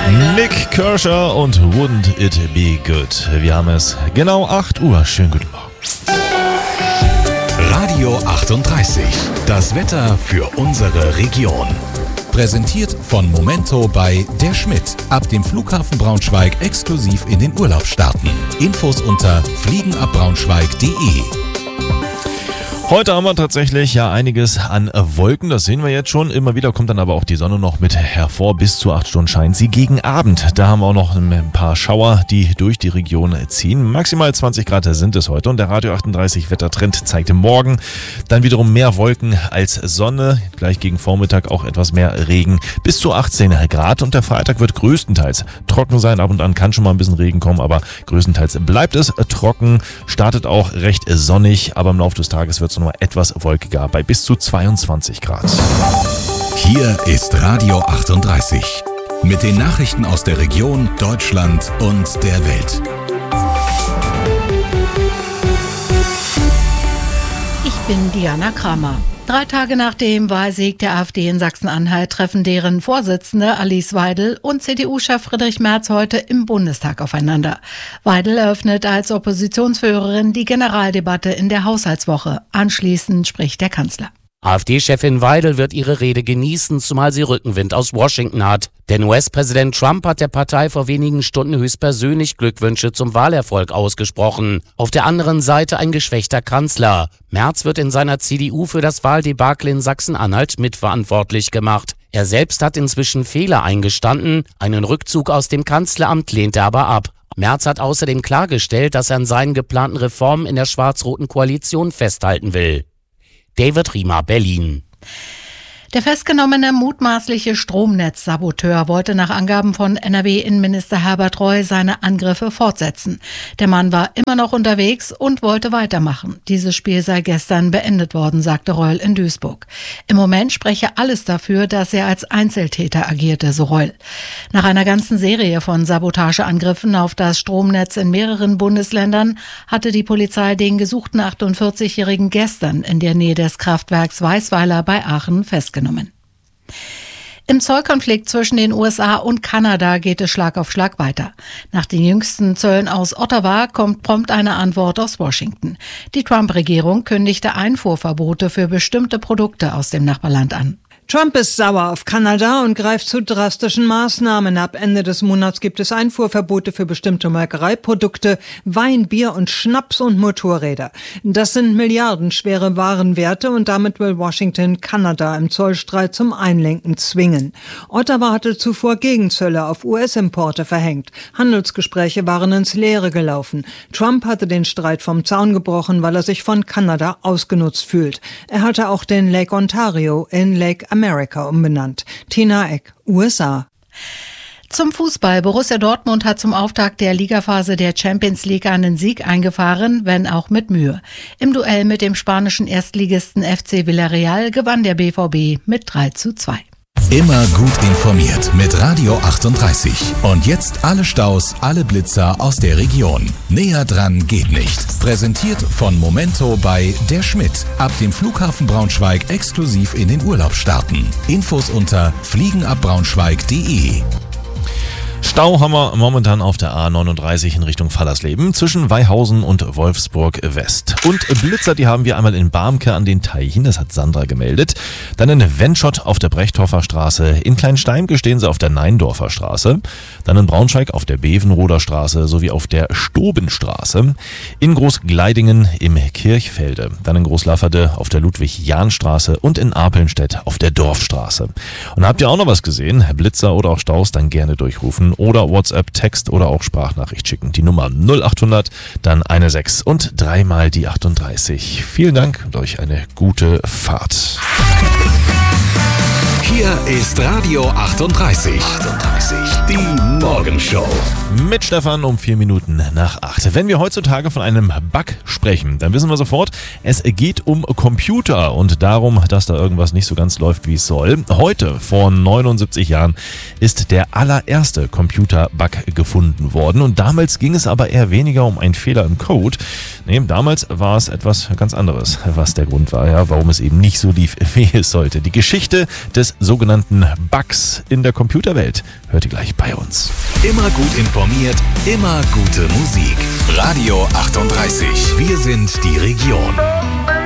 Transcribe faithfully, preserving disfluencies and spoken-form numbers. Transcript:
Nick Kershaw und Wouldn't It Be Good. Wir haben es genau acht Uhr. Schönen guten Morgen. Radio achtunddreißig. Das Wetter für unsere Region. Präsentiert von Momento bei Der Schmidt. Ab dem Flughafen Braunschweig exklusiv in den Urlaub starten. Infos unter fliegen ab braunschweig punkt de. Heute haben wir tatsächlich ja einiges an Wolken, das sehen wir jetzt schon. Immer wieder kommt dann aber auch die Sonne noch mit hervor. Bis zu acht Stunden scheint sie gegen Abend. Da haben wir auch noch ein paar Schauer, die durch die Region ziehen. Maximal zwanzig Grad sind es heute und der Radio achtunddreißig Wettertrend zeigte morgen dann wiederum mehr Wolken als Sonne. Gleich gegen Vormittag auch etwas mehr Regen. Bis zu achtzehn Grad und der Freitag wird größtenteils trocken sein. Ab und an kann schon mal ein bisschen Regen kommen, aber größtenteils bleibt es trocken. Startet auch recht sonnig, aber im Laufe des Tages wird es nur etwas wolkiger bei bis zu zweiundzwanzig Grad. Hier ist Radio achtunddreißig mit den Nachrichten aus der Region, Deutschland und der Welt. Ich bin Diana Kramer. Drei Tage nach dem Wahlsieg der AfD in Sachsen-Anhalt treffen deren Vorsitzende Alice Weidel und C D U-Chef Friedrich Merz heute im Bundestag aufeinander. Weidel eröffnet als Oppositionsführerin die Generaldebatte in der Haushaltswoche. Anschließend spricht der Kanzler. AfD-Chefin Weidel wird ihre Rede genießen, zumal sie Rückenwind aus Washington hat. Denn U S-Präsident Trump hat der Partei vor wenigen Stunden höchstpersönlich Glückwünsche zum Wahlerfolg ausgesprochen. Auf der anderen Seite ein geschwächter Kanzler. Merz wird in seiner C D U für das Wahldebakel in Sachsen-Anhalt mitverantwortlich gemacht. Er selbst hat inzwischen Fehler eingestanden, einen Rückzug aus dem Kanzleramt lehnt er aber ab. Merz hat außerdem klargestellt, dass er an seinen geplanten Reformen in der schwarz-roten Koalition festhalten will. David Riemer, Berlin. Der festgenommene mutmaßliche Stromnetzsaboteur wollte nach Angaben von N R W-Innenminister Herbert Reul seine Angriffe fortsetzen. Der Mann war immer noch unterwegs und wollte weitermachen. Dieses Spiel sei gestern beendet worden, sagte Reul in Duisburg. Im Moment spreche alles dafür, dass er als Einzeltäter agierte, so Reul. Nach einer ganzen Serie von Sabotageangriffen auf das Stromnetz in mehreren Bundesländern hatte die Polizei den gesuchten achtundvierzigjährigen gestern in der Nähe des Kraftwerks Weißweiler bei Aachen festgenommen. Im Zollkonflikt zwischen den U S A und Kanada geht es Schlag auf Schlag weiter. Nach den jüngsten Zöllen aus Ottawa kommt prompt eine Antwort aus Washington. Die Trump-Regierung kündigte Einfuhrverbote für bestimmte Produkte aus dem Nachbarland an. Trump ist sauer auf Kanada und greift zu drastischen Maßnahmen. Ab Ende des Monats gibt es Einfuhrverbote für bestimmte Molkereiprodukte, Wein, Bier und Schnaps und Motorräder. Das sind milliardenschwere Warenwerte und damit will Washington Kanada im Zollstreit zum Einlenken zwingen. Ottawa hatte zuvor Gegenzölle auf U S-Importe verhängt. Handelsgespräche waren ins Leere gelaufen. Trump hatte den Streit vom Zaun gebrochen, weil er sich von Kanada ausgenutzt fühlt. Er hatte auch den Lake Ontario in Lake America umbenannt. Tina Eck, U S A. Zum Fußball. Borussia Dortmund hat zum Auftakt der Ligaphase der Champions League einen Sieg eingefahren, wenn auch mit Mühe. Im Duell mit dem spanischen Erstligisten F C Villarreal gewann der B V B mit drei zu zwei. Immer gut informiert mit Radio achtunddreißig. Und jetzt alle Staus, alle Blitzer aus der Region. Näher dran geht nicht. Präsentiert von Momento bei Der Schmidt. Ab dem Flughafen Braunschweig exklusiv in den Urlaub starten. Infos unter fliegen ab braunschweig punkt de. Stau haben wir momentan auf der A neununddreißig in Richtung Fallersleben zwischen Weihausen und Wolfsburg West. Und Blitzer, die haben wir einmal in Barmke an den Teichen, das hat Sandra gemeldet. Dann in Wenschott auf der Brechthofer Straße. In Kleinsteimke stehen sie auf der Neindorfer Straße. Dann in Braunschweig auf der Bevenroder Straße sowie auf der Stobenstraße. In Großgleidingen im Kirchfelde. Dann in Großlafferde auf der Ludwig-Jahn-Straße und in Apelnstedt auf der Dorfstraße. Und habt ihr auch noch was gesehen? Blitzer oder auch Staus, dann gerne durchrufen. Oder WhatsApp, Text oder auch Sprachnachricht schicken. Die Nummer null achthundert, dann eine sechs und dreimal die achtunddreißig. Vielen Dank und euch eine gute Fahrt. Hier ist Radio achtunddreißig. achtunddreißig. Die Morgenshow. Mit Stefan um vier Minuten nach acht. Wenn wir heutzutage von einem Bug sprechen, dann wissen wir sofort, es geht um Computer und darum, dass da irgendwas nicht so ganz läuft, wie es soll. Heute, vor neunundsiebzig Jahren, ist der allererste Computer-Bug gefunden worden und damals ging es aber eher weniger um einen Fehler im Code. Nee, damals war es etwas ganz anderes, was der Grund war, ja, warum es eben nicht so lief, wie es sollte. Die Geschichte des sogenannten Bugs in der Computerwelt hört ihr gleich bei uns. Immer gut informiert, immer gute Musik. Radio achtunddreißig. Wir sind die Region.